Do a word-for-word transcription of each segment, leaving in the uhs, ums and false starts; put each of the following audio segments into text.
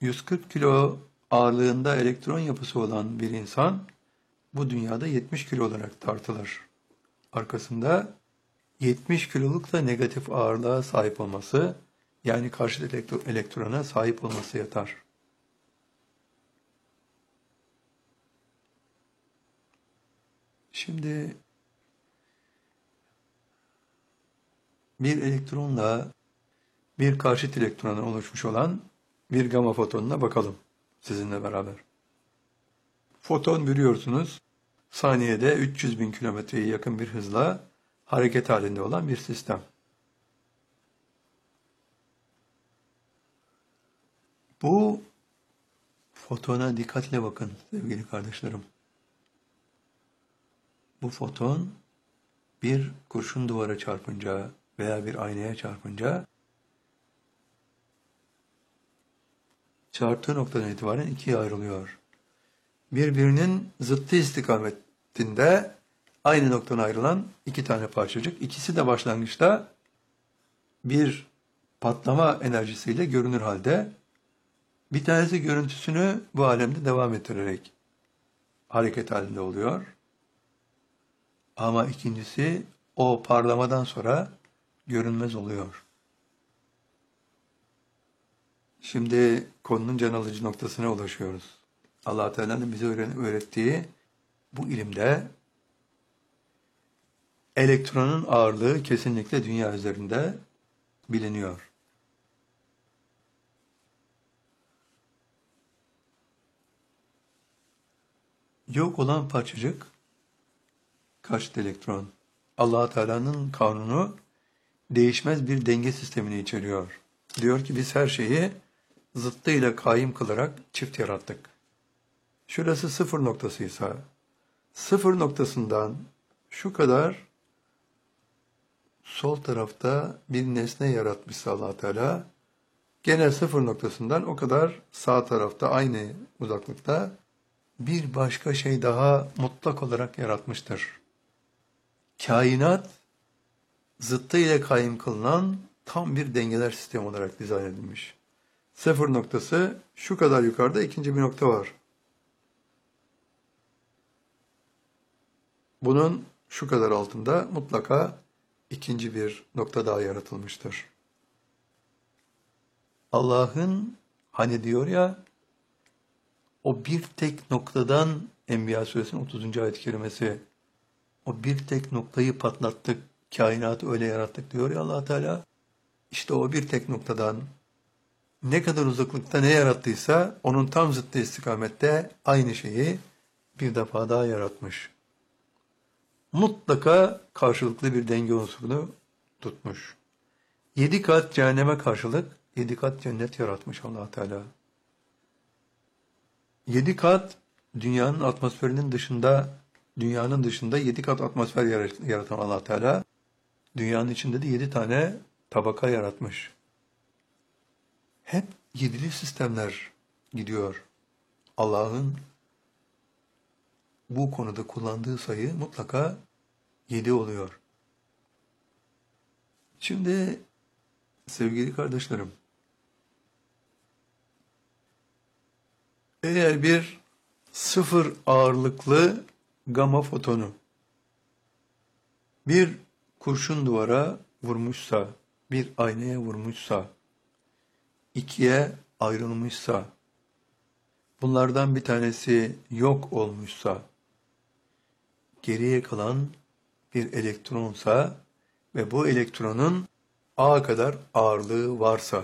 yüz kırk kilo ağırlığında elektron yapısı olan bir insan bu dünyada yetmiş kilo olarak tartılır. Arkasında yetmiş kiloluk da negatif ağırlığa sahip olması, yani karşıt elektro elektrona sahip olması yatar. Şimdi bir elektronla bir karşıt elektrona oluşmuş olan bir gama fotonuna bakalım sizinle beraber. Foton biliyorsunuz saniyede üç yüz bin kilometreye yakın bir hızla hareket halinde olan bir sistem. Bu fotona dikkatle bakın sevgili kardeşlerim. Bu foton bir kurşun duvara çarpınca veya bir aynaya çarpınca çarptığı noktadan itibaren ikiye ayrılıyor. Birbirinin zıttı istikametinde aynı noktadan ayrılan iki tane parçacık. İkisi de başlangıçta bir patlama enerjisiyle görünür halde, bir tanesi görüntüsünü bu alemde devam ettirerek hareket halinde oluyor. Ama ikincisi o parlamadan sonra görünmez oluyor. Şimdi konunun can alıcı noktasına ulaşıyoruz. Allah Teala'nın bize öğrettiği bu ilimde elektronun ağırlığı kesinlikle dünya üzerinde biliniyor. Yok olan parçacık karşıt elektron. Allah Teala'nın kanunu değişmez bir denge sistemini içeriyor. Diyor ki biz her şeyi zıttıyla kaim kılarak çift yarattık. Şurası sıfır noktasıysa, sıfır noktasından şu kadar sol tarafta bir nesne yaratmışsa Allah Teala, gene sıfır noktasından o kadar sağ tarafta aynı uzaklıkta bir başka şey daha mutlak olarak yaratmıştır. Kainat zıttıyla kaim kılınan tam bir dengeler sistemi olarak dizayn edilmiş. Sıfır noktası şu kadar yukarıda ikinci bir nokta var. Bunun şu kadar altında mutlaka ikinci bir nokta daha yaratılmıştır. Allah'ın hani diyor ya, o bir tek noktadan Enbiya suresinin otuzuncu ayet-i kerimesi, o bir tek noktayı patlattık, kainatı öyle yarattık diyor ya Allah Teala. İşte o bir tek noktadan ne kadar uzaklıkta ne yarattıysa onun tam zıttı istikamette aynı şeyi bir defa daha yaratmış. Mutlaka karşılıklı bir denge unsurunu tutmuş. Yedi kat cehenneme karşılık yedi kat cennet yaratmış Allah Teala. Yedi kat dünyanın atmosferinin dışında, dünyanın dışında yedi kat atmosfer yaratan Allah Teala, dünyanın içinde de yedi tane tabaka yaratmış. Hep yedili sistemler gidiyor. Allah'ın bu konuda kullandığı sayı mutlaka yedi oluyor. Şimdi sevgili kardeşlerim, eğer bir sıfır ağırlıklı gama fotonu bir kurşun duvara vurmuşsa, bir aynaya vurmuşsa, ikiye ayrılmışsa, bunlardan bir tanesi yok olmuşsa, geriye kalan bir elektronsa ve bu elektronun A kadar ağırlığı varsa,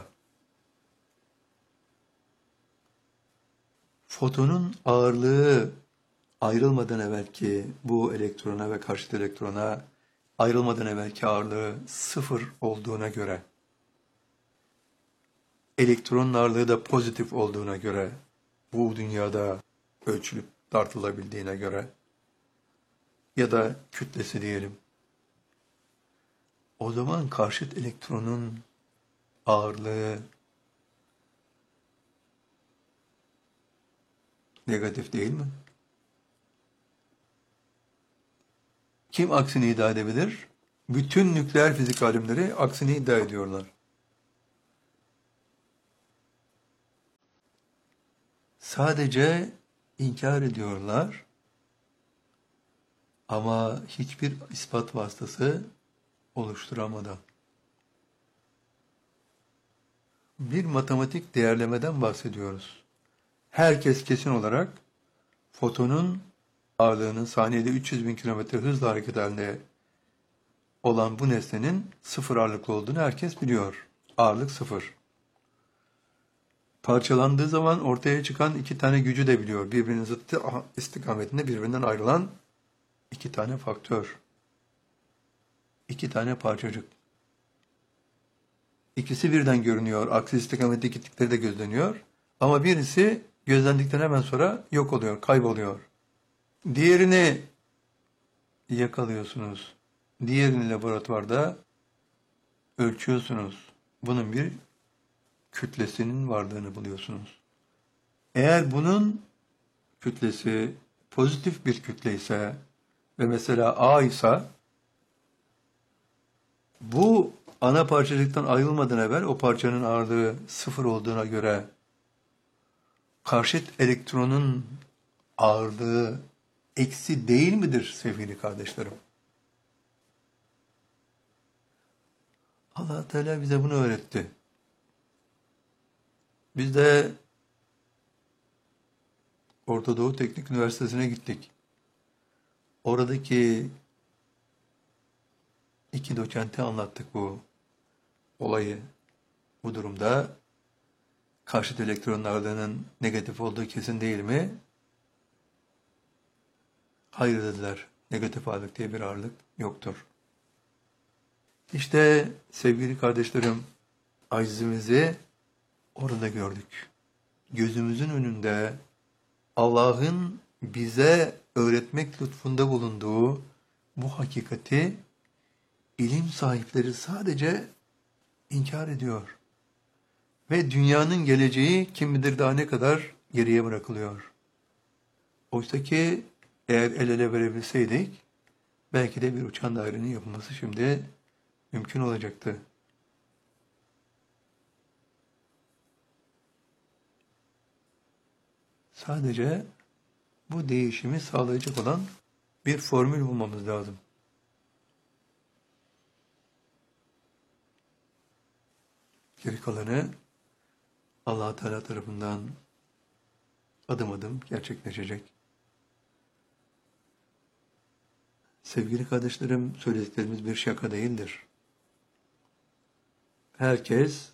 fotonun ağırlığı ayrılmadan evvelki bu elektrona ve karşıt elektrona ayrılmadan evvelki ağırlığı sıfır olduğuna göre, elektronun ağırlığı da pozitif olduğuna göre, bu dünyada ölçülüp tartılabildiğine göre ya da kütlesi diyelim, o zaman karşıt elektronun ağırlığı negatif değil mi? Kim aksini iddia edebilir? Bütün nükleer fizik alimleri aksini iddia ediyorlar. sadece inkar ediyorlar ama hiçbir ispat vasıtası oluşturamadan. Bir matematik değerlemeden bahsediyoruz. Herkes kesin olarak fotonun ağırlığının saniyede üç yüz bin kilometre hızla hareket halinde olan bu nesnenin sıfır ağırlıklı olduğunu herkes biliyor. Ağırlık sıfır. Parçalandığı zaman ortaya çıkan iki tane gücü de biliyor. Birbirinin zıttı istikametinde birbirinden ayrılan iki tane faktör. İki tane parçacık. İkisi birden görünüyor. Aksi istikamette gittikleri de gözleniyor. Ama birisi gözlendikten hemen sonra yok oluyor, kayboluyor. Diğerini yakalıyorsunuz. Diğerini laboratuvarda ölçüyorsunuz. Bunun bir kütlesinin varlığını buluyorsunuz. Eğer bunun kütlesi pozitif bir kütle ise ve mesela A ise bu ana parçacıktan ayrılmadan evvel o parçanın ağırlığı sıfır olduğuna göre karşıt elektronun ağırlığı eksi değil midir sevgili kardeşlerim? Allah Teala bize bunu öğretti. Biz de Orta Doğu Teknik Üniversitesi'ne gittik. Oradaki iki doçente anlattık bu olayı. Bu durumda karşıt elektronun ağırlığının negatif olduğu kesin değil mi? Hayır dediler. Negatif ağırlık diye bir ağırlık yoktur. İşte sevgili kardeşlerim, acizimizi orada gördük. Gözümüzün önünde Allah'ın bize öğretmek lütfunda bulunduğu bu hakikati ilim sahipleri sadece inkar ediyor. Ve dünyanın geleceği kim bilir daha ne kadar geriye bırakılıyor. Oysa ki eğer el ele verebilseydik belki de bir uçan dairenin yapılması şimdi mümkün olacaktı. Sadece bu değişimi sağlayacak olan bir formül bulmamız lazım. Geri kalanı Allah Teala tarafından adım adım gerçekleşecek. Sevgili kardeşlerim, söylediklerimiz bir şaka değildir. Herkes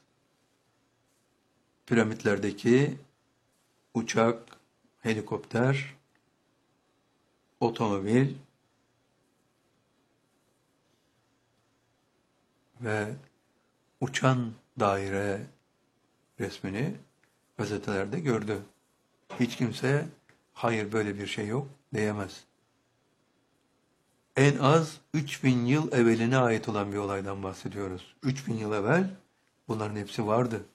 piramitlerdeki uçak, helikopter, otomobil ve uçan daire resmini gazetelerde gördü. Hiç kimse hayır böyle bir şey yok diyemez. En az üç bin yıl evveline ait olan bir olaydan bahsediyoruz. üç bin yıl evvel bunların hepsi vardı.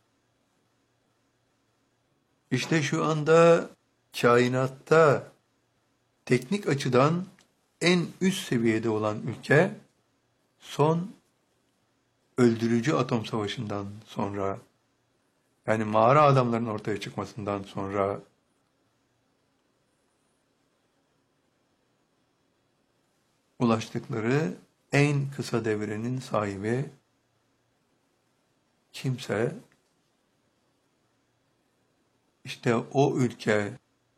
İşte şu anda kainatta teknik açıdan en üst seviyede olan ülke son öldürücü atom savaşından sonra, yani mağara adamların ortaya çıkmasından sonra ulaştıkları en kısa devrenin sahibi kimse, işte o ülke,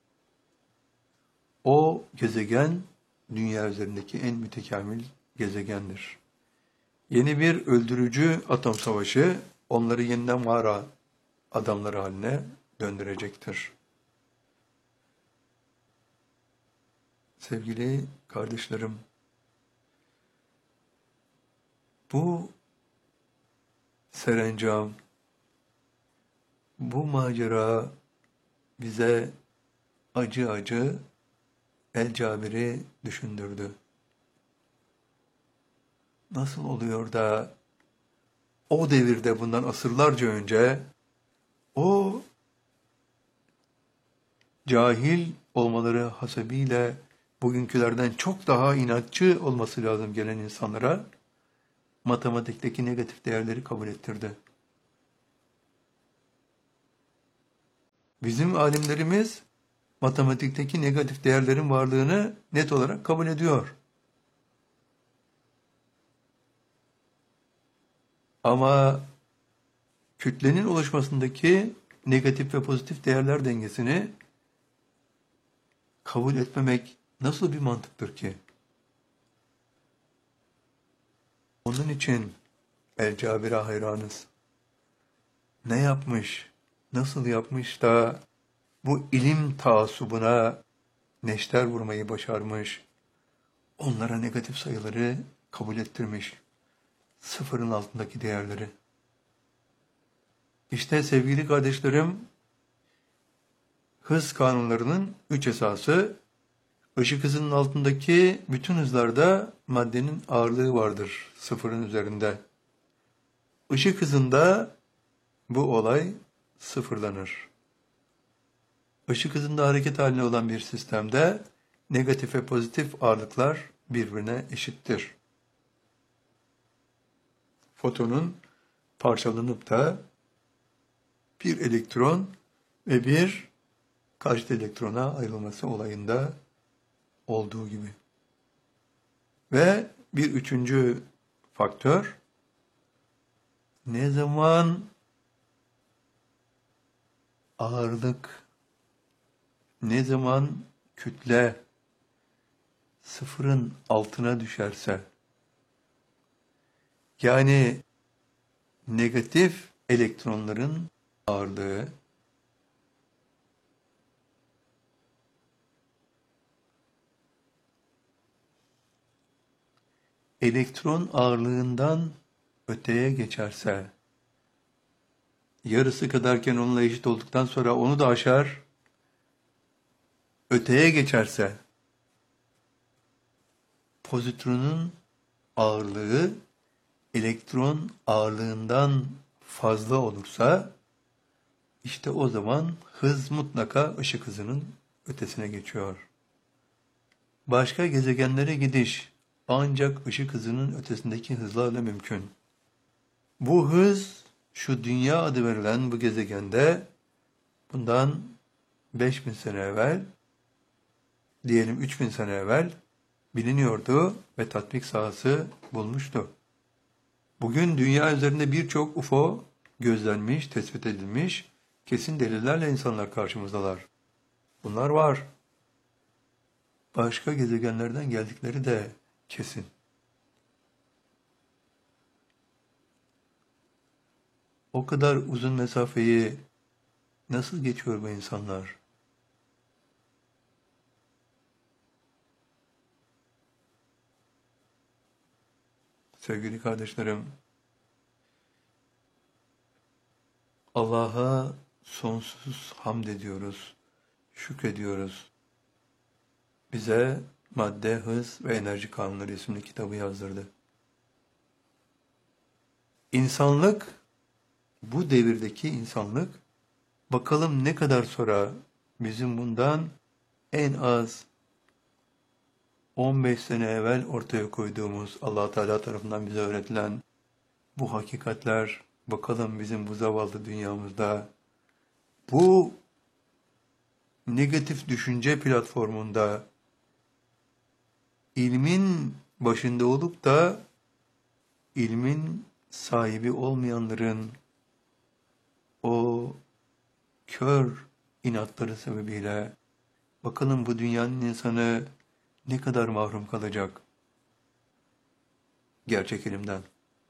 o gezegen dünya üzerindeki en mütekamil gezegendir. Yeni bir öldürücü atom savaşı onları yeniden mağara adamları haline döndürecektir. Sevgili kardeşlerim, bu serencam, bu macera bize acı acı El Cabir'i düşündürdü. Nasıl oluyor da o devirde bundan asırlarca önce o cahil olmaları hasebiyle bugünkülerden çok daha inatçı olması lazım gelen insanlara matematikteki negatif değerleri kabul ettirdi. Bizim alimlerimiz matematikteki negatif değerlerin varlığını net olarak kabul ediyor. Ama kütlenin oluşmasındaki negatif ve pozitif değerler dengesini kabul etmemek nasıl bir mantıktır ki? Onun için El-Cabir'e hayranız. Ne yapmış, nasıl yapmış da bu ilim taassubuna neşter vurmayı başarmış, onlara negatif sayıları kabul ettirmiş, sıfırın altındaki değerleri. İşte sevgili kardeşlerim, hız kanunlarının üç esası, ışık hızının altındaki bütün hızlarda maddenin ağırlığı vardır sıfırın üzerinde. Işık hızında bu olay sıfırlanır. Işık hızında hareket halinde olan bir sistemde negatif ve pozitif ağırlıklar birbirine eşittir. Fotonun parçalanıp da bir elektron ve bir karşıt elektrona ayrılması olayında olduğu gibi. Ve bir üçüncü faktör, ne zaman ağırlık, ne zaman kütle sıfırın altına düşerse, yani negatif elektronların ağırlığı elektron ağırlığından öteye geçerse, yarısı kadarken onunla eşit olduktan sonra onu da aşar, öteye geçerse, pozitronun ağırlığı elektron ağırlığından fazla olursa, işte o zaman hız mutlaka ışık hızının ötesine geçiyor. Başka gezegenlere gidiş ancak ışık hızının ötesindeki hızlarla mümkün. Bu hız, şu dünya adı verilen bu gezegende bundan beş bin sene evvel, diyelim üç bin sene evvel biliniyordu ve tatbik sahası bulmuştu. Bugün dünya üzerinde birçok U F O gözlenmiş, tespit edilmiş, kesin delillerle insanlar karşımızdalar. Bunlar var. Başka gezegenlerden geldikleri de kesin. O kadar uzun mesafeyi nasıl geçiyor bu insanlar? Sevgili kardeşlerim, Allah'a sonsuz hamd ediyoruz, şükrediyoruz. Bize Madde, Hız ve Enerji Kanunları isimli kitabı yazdırdı. İnsanlık, bu devirdeki insanlık, bakalım ne kadar sonra bizim bundan en az on beş sene evvel ortaya koyduğumuz, Allah Teala tarafından bize öğretilen bu hakikatler, bakalım bizim bu zavallı dünyamızda, bu negatif düşünce platformunda ilmin başında olup da ilmin sahibi olmayanların o kör inatları sebebiyle bakalım bu dünyanın insanı ne kadar mahrum kalacak gerçek ilimden.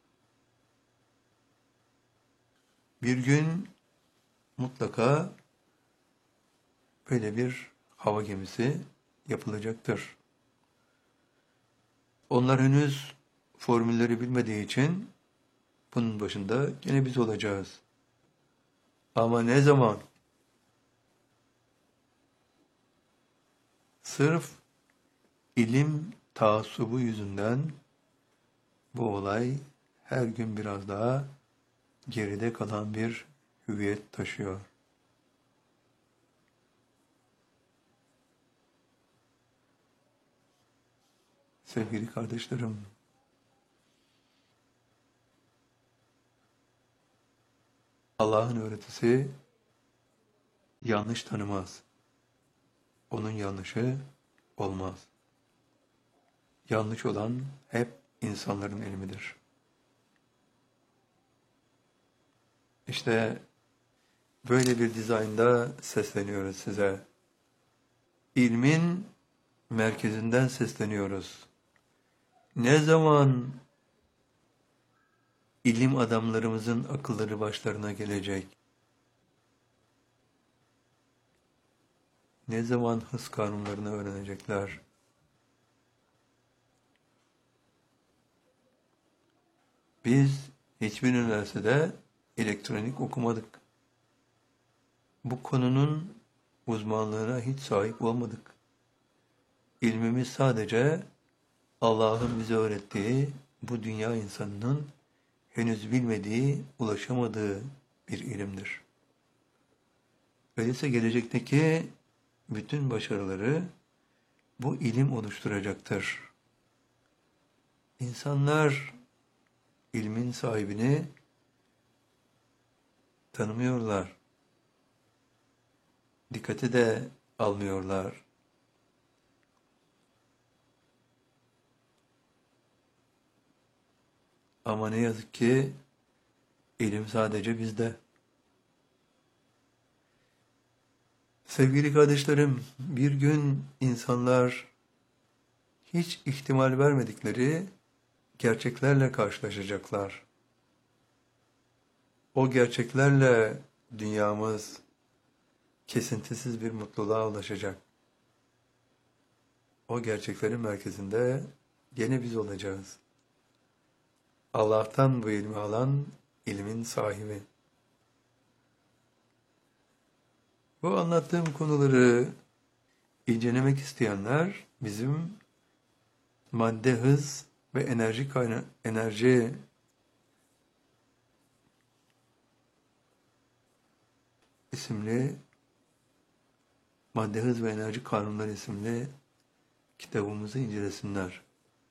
Bir gün mutlaka böyle bir hava gemisi yapılacaktır. Onlar henüz formülleri bilmediği için bunun başında gene biz olacağız. Ama ne zaman? Sırf ilim taassubu yüzünden bu olay her gün biraz daha geride kalan bir hüviyet taşıyor. Sevgili kardeşlerim, Allah'ın öğretisi yanlış tanımaz. Onun yanlışı olmaz. Yanlış olan hep insanların ilmidir. İşte böyle bir dizaynda sesleniyoruz size. İlmin merkezinden sesleniyoruz. Ne zaman ilim adamlarımızın akılları başlarına gelecek? Ne zaman hız kanunlarını öğrenecekler? Biz hiçbir üniversitede elektronik okumadık. Bu konunun uzmanlığına hiç sahip olmadık. İlmimiz sadece Allah'ın bize öğrettiği bu dünya insanının henüz bilmediği, ulaşamadığı bir ilimdir. Öyleyse gelecekteki bütün başarıları bu ilim oluşturacaktır. İnsanlar ilmin sahibini tanımıyorlar. Dikkate de almıyorlar. Ama ne yazık ki ilim sadece bizde. Sevgili kardeşlerim, bir gün insanlar hiç ihtimal vermedikleri gerçeklerle karşılaşacaklar. O gerçeklerle dünyamız kesintisiz bir mutluluğa ulaşacak. O gerçeklerin merkezinde gene biz olacağız. Allah'tan bu ilmi alan ilmin sahibi. Bu anlattığım konuları incelemek isteyenler bizim madde, hız ve enerji kaynağı, enerji isimli Madde, Hız ve Enerji Kanunları isimli kitabımızı incelesinler.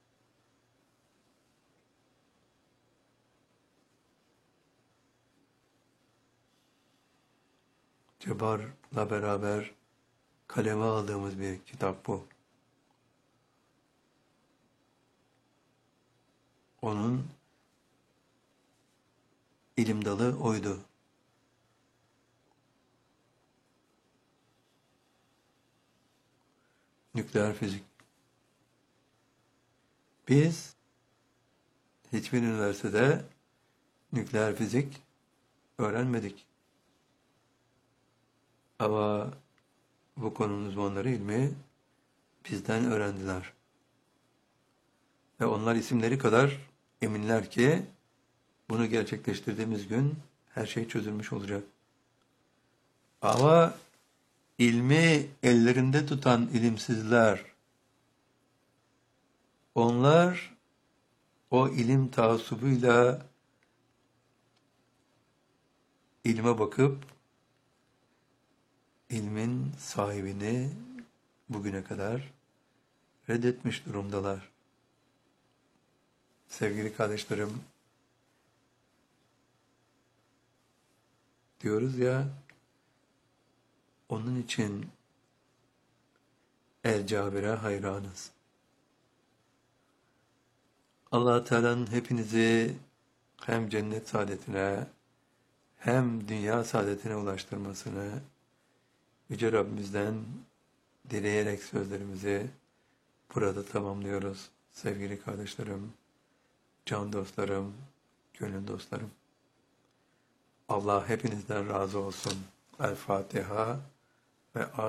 Cebar'la beraber kaleme aldığımız bir kitap bu. Onun ilim dalı oydu. Nükleer fizik. Biz hiçbir üniversitede nükleer fizik öğrenmedik. Ama bu konunun uzmanları ilmi bizden öğrendiler. Ve onlar isimleri kadar eminler ki bunu gerçekleştirdiğimiz gün her şey çözülmüş olacak. Ama ilmi ellerinde tutan ilimsizler, onlar o ilim taassubuyla ilme bakıp ilmin sahibini bugüne kadar reddetmiş durumdalar. Sevgili kardeşlerim, diyoruz ya, onun için El Cabir'e hayranız. Allah Teala'nın hepinizi hem cennet saadetine hem dünya saadetine ulaştırmasını Yüce Rabbimizden dileyerek sözlerimizi burada tamamlıyoruz. Sevgili kardeşlerim, can dostlarım, gönül dostlarım. Allah hepinizden razı olsun. El Fatiha ve